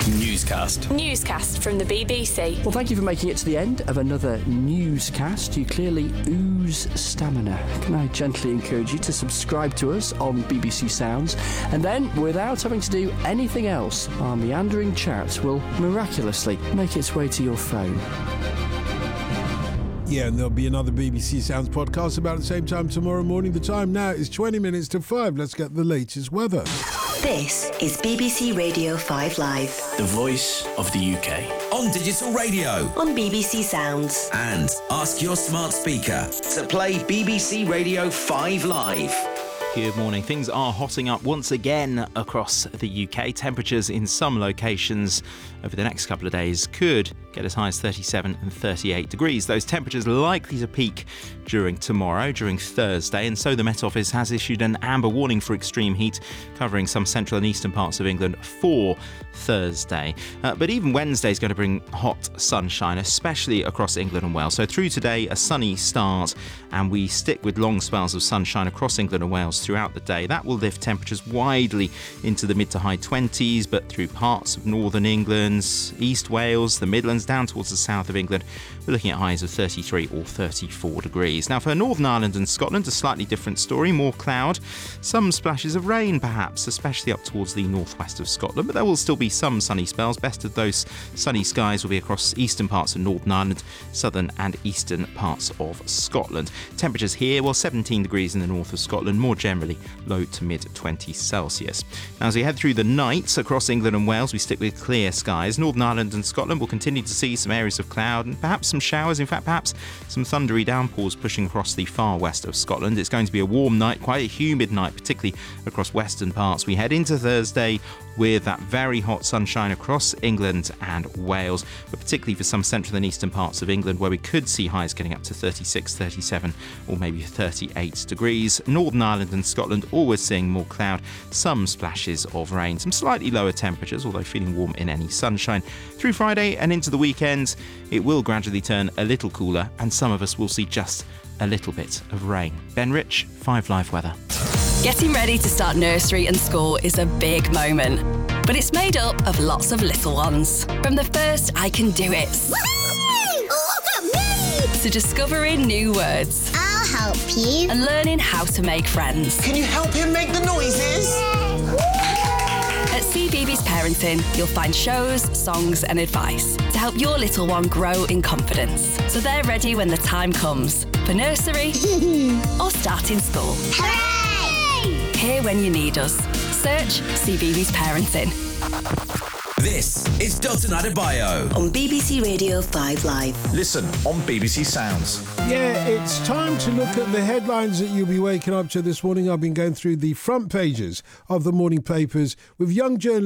Newscast. Newscast from the BBC. Well, thank you for making it to the end of another newscast. You clearly ooze stamina. Can I gently encourage you to subscribe to us on BBC Sounds, and then, without having to do anything else, our meandering chat will miraculously make its way to your phone. Yeah, and there'll be another BBC Sounds podcast about the same time tomorrow morning. The time now is 20 minutes to 5. Let's get the latest weather. This is BBC Radio 5 Live. The voice of the UK. On digital radio. On BBC Sounds. And ask your smart speaker to play BBC Radio 5 Live. Good morning. Things are hotting up once again across the UK. Temperatures in some locations over the next couple of days could get as high as 37 and 38 degrees. Those temperatures likely to peak during tomorrow, during Thursday, and so the Met Office has issued an amber warning for extreme heat covering some central and eastern parts of England for Thursday. But even Wednesday is going to bring hot sunshine, especially across England and Wales. So through today, a sunny start, and we stick with long spells of sunshine across England and Wales throughout the day. That will lift temperatures widely into the mid to high 20s, but through parts of northern England, East Wales, the Midlands, down towards the south of England, we're looking at highs of 33 or 34 degrees. Now for Northern Ireland and Scotland, a slightly different story. More cloud, some splashes of rain perhaps, especially up towards the northwest of Scotland, but there will still be some sunny spells. Best of those sunny skies will be across eastern parts of Northern Ireland, southern and eastern parts of Scotland. Temperatures here, well, 17 degrees in the north of Scotland, more generally low to mid 20 Celsius. Now as we head through the night across England and Wales, we stick with clear skies. Northern Ireland and Scotland will continue to see some areas of cloud and perhaps some showers, in fact perhaps some thundery downpours pushing across the far west of Scotland. It's going to be a warm night, quite a humid night, particularly across western parts. We head into Thursday with that very hot sunshine across England and Wales, but particularly for some central and eastern parts of England where we could see highs getting up to 36, 37 or maybe 38 degrees. Northern Ireland and Scotland always seeing more cloud, some splashes of rain, some slightly lower temperatures, although feeling warm in any sunshine. Through Friday and into the weekend, it will gradually turn a little cooler and some of us will see just a little bit of rain. Ben Rich, 5 Live Weather. Getting ready to start nursery and school is a big moment, but it's made up of lots of little ones. From the first I can do it, Look at me! to discovering new words. I'll help you. And learning how to make friends. Can you help him make the noises? At CBeebies Parenting, you'll find shows, songs and advice to help your little one grow in confidence, so they're ready when the time comes for nursery or starting school. Hooray! Here when you need us. Search CBeebies Parenting. This is Dalton Adebayo. On BBC Radio 5 Live. Listen on BBC Sounds. Yeah, it's time to look at the headlines that you'll be waking up to this morning. I've been going through the front pages of the morning papers with young journalists